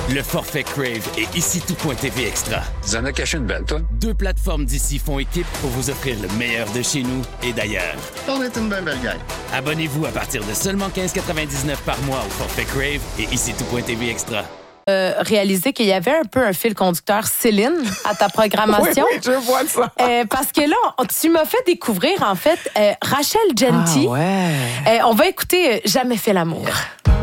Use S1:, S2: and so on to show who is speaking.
S1: Le forfait Crave et ici tout.tv Extra.
S2: Tu en as caché une belle, toi?
S1: 2 plateformes d'ici font équipe pour vous offrir le meilleur de chez nous et d'ailleurs.
S2: On est une belle gang.
S1: Abonnez-vous à partir de seulement 15,99 par mois au forfait Crave et ici tout.tv Extra.
S3: Réalisé qu'il y avait un peu un fil conducteur Céline à ta programmation.
S4: Oui, je vois ça.
S3: Parce que là, tu m'as fait découvrir, en fait, Rachel Genty.
S4: Ah ouais.
S3: On va écouter Jamais fait l'amour.